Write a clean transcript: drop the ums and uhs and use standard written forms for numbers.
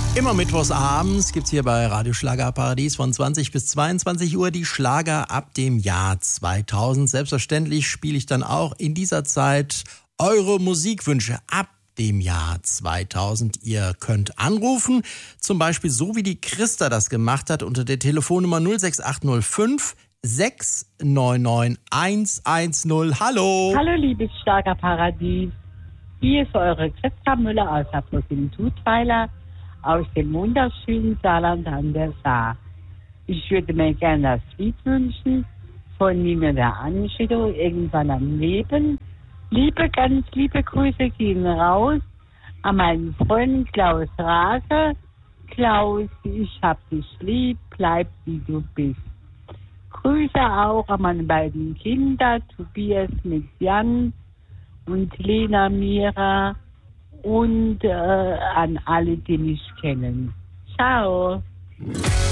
Immer mittwochs abends gibt's hier bei Radio Schlagerparadies von 20 bis 22 Uhr die Schlager ab dem Jahr 2000. Selbstverständlich spiele ich dann auch in dieser Zeit eure Musikwünsche ab dem Jahr 2000. Ihr könnt anrufen, zum Beispiel so wie die Christa das gemacht hat, unter der Telefonnummer 06805 699 110. Hallo! Hallo liebes Schlagerparadies, hier ist eure Christa Müller aus Saarbrücken-Tutweiler aus dem wunderschönen Saarland an der Saar. Ich würde mir gerne das Lied wünschen von Nina der Angelo, irgendwann am Leben. Ganz liebe Grüße gehen raus an meinen Freund Klaus Rake. Klaus, ich hab dich lieb, bleib wie du bist. Grüße auch an meine beiden Kinder, Tobias mit Jan und Lena Mira und an alle, die mich kennen. Ciao.